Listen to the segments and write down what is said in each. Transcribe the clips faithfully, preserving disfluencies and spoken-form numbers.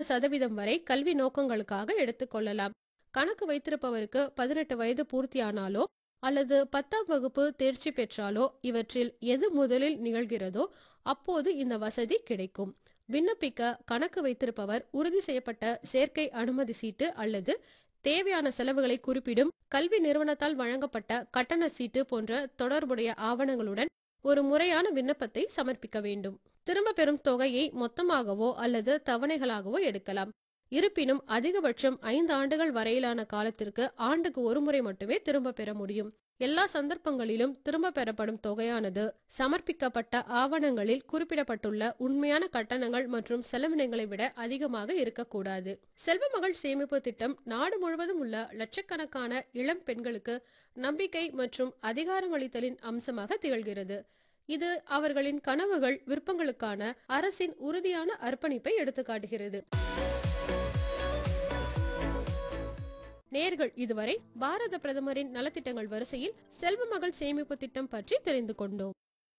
சதவீதம் வரை கல்வி நோக்கங்களுக்காக எடுத்துக்கொள்ளலாம். கணக்கு வைத்திருப்பவருக்கு பதினெட்டு வயது பூர்த்தியானாலோ அல்லது பத்தாம் வகுப்பு தேர்ச்சி பெற்றாலோ இவற்றில் எது முதலில் நிகழ்கிறதோ அப்போது இந்த வசதி கிடைக்கும். விண்ணப்பிக்க கணக்கு வைத்திருப்பவர் உறுதி செய்யப்பட்ட சேர்க்கை அனுமதி சீட்டு அல்லது தேவையான செலவுகளை குறிப்பிடும் கல்வி நிறுவனத்தால் வழங்கப்பட்ட கட்டண சீட்டு போன்ற தொடர்புடைய ஆவணங்களுடன் ஒரு முறையான விண்ணப்பத்தை சமர்ப்பிக்க வேண்டும். திரும்ப பெறும் தொகையை மொத்தமாகவோ அல்லது தவணைகளாகவோ எடுக்கலாம். இருப்பினும் அதிகபட்சம் ஐந்து ஆண்டுகள் வரையிலான காலத்திற்கு ஆண்டுக்கு ஒரு முறை மட்டுமே திரும்ப பெற முடியும். எல்லா சந்தர்ப்பங்களிலும் திரும்ப பெறப்படும் தொகையானது சமர்ப்பிக்கப்பட்ட ஆவணங்களில் குறிப்பிடப்பட்டுள்ள உண்மையான கட்டணங்கள் மற்றும் செலவினங்களை விட அதிகமாக இருக்கக்கூடாது. செல்வ மகள் சேமிப்பு திட்டம் நாடு முழுவதும் உள்ள லட்சக்கணக்கான இளம் பெண்களுக்கு நம்பிக்கை மற்றும் அதிகாரமளித்தலின் அம்சமாக திகழ்கிறது. இது அவர்களின் கனவுகள் விருப்பங்களுக்கான அரசின் உறுதியான அர்ப்பணிப்பை எடுத்துக்காட்டுகிறது. நேர்கள் இதுவரை பாரத பிரதமரின் நலத்திட்டங்கள் வரிசையில் செல்வ மகள் சேமிப்பு திட்டம் பற்றி தெரிந்து கொண்டோம்.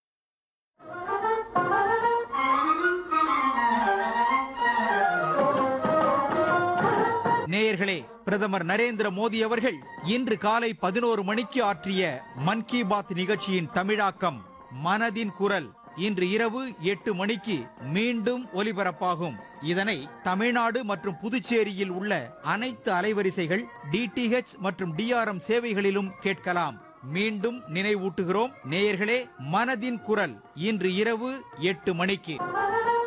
நேயர்களே, பிரதமர் நரேந்திர மோடி அவர்கள் இன்று காலை பதினோரு மணிக்கு ஆற்றிய மன் கி பாத் நிகழ்ச்சியின் தமிழாக்கம் மனதின் குரல் இன்று இரவு எட்டு மணிக்கு மீண்டும் ஒலிபரப்பாகும். இதனை தமிழ்நாடு மற்றும் புதுச்சேரியில் உள்ள அனைத்து அலைவரிசைகள் டிடிஹெச் மற்றும் டிஆர்எம் சேவைகளிலும் கேட்கலாம். மீண்டும் நினைவூட்டுகிறோம் நேயர்களே, மனதின் குரல் இன்று இரவு எட்டு மணிக்கு.